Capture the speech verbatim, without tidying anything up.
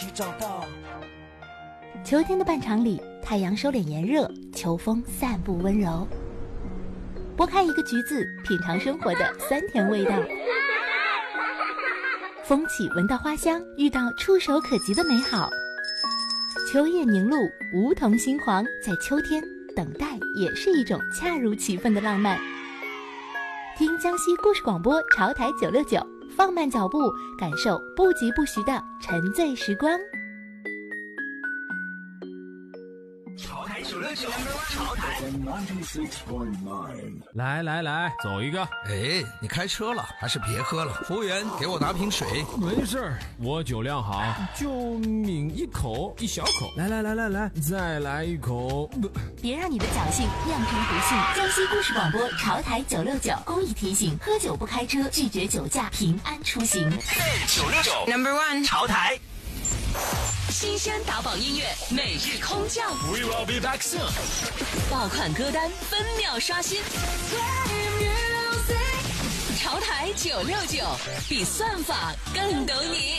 去找到。 秋天的半场里，太阳收敛炎热，秋风散步温柔。剥开一个橘子，品尝生活的酸甜味道。风起闻到花香，遇到触手可及的美好。秋叶凝露，梧桐新黄，在秋天等待也是一种恰如其分的浪漫。听江西故事广播潮台九六九，放慢脚步，感受不疾不徐的沉醉时光。 潮台九六九，潮台。 来来来，走一个。 哎，你开车了，还是别喝了。服务员，给我拿瓶水。 没事儿，我酒量好，就抿一口，一小口。来来来来来，再来一口。 别让你的侥幸酿成不幸。江西故事广播潮台九六九公益提醒：喝酒不开车，拒绝酒驾，平安出行。 九六九 Number One 潮台。 新鲜打榜音乐每日空降 We will be back soon。 爆款歌单分秒刷新。潮台九六九，比算法更懂你。